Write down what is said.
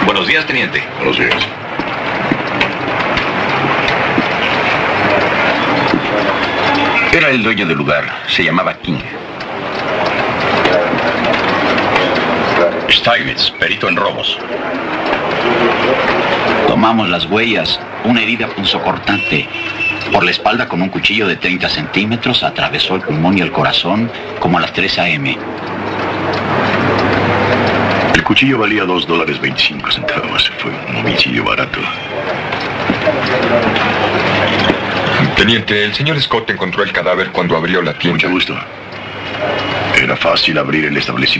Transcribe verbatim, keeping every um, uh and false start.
Buenos días, teniente. Buenos días. Era el dueño del lugar. Se llamaba King. Steinitz, perito en robos. Tomamos las huellas. Una herida punzocortante. Por la espalda con un cuchillo de treinta centímetros atravesó el pulmón y el corazón como a las tres a eme El cuchillo valía dos dólares veinticinco centavos. Fue un homicidio barato. Teniente, el señor Scott encontró el cadáver cuando abrió la tienda. Mucho gusto. Era fácil abrir el establecimiento.